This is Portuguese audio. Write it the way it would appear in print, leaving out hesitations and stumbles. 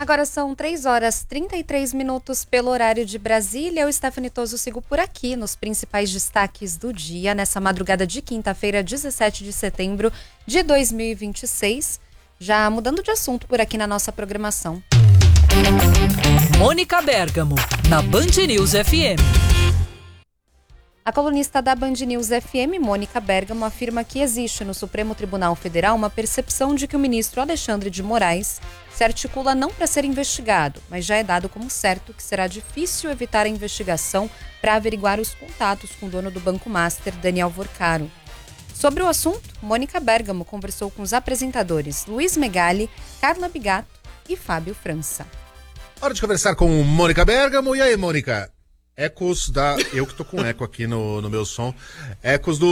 Agora são 3h33 pelo horário de Brasília. Eu, Stephanie Toso, sigo por aqui nos principais destaques do dia, nessa madrugada de quinta-feira, 17 de setembro de 2026. Já mudando de assunto por aqui na nossa programação. Mônica Bergamo, na Band News FM. A colunista da Band News FM, Mônica Bergamo, afirma que existe no Supremo Tribunal Federal uma percepção de que o ministro Alexandre de Moraes se articula não para ser investigado, mas já é dado como certo que será difícil evitar a investigação para averiguar os contatos com o dono do Banco Master, Daniel Vorcaro. Sobre o assunto, Mônica Bergamo conversou com os apresentadores Luiz Megali, Carla Bigato e Fábio França. Hora de conversar com Mônica Bergamo. E aí, Mônica? Ecos da... Eu que tô com eco aqui no meu som. Ecos do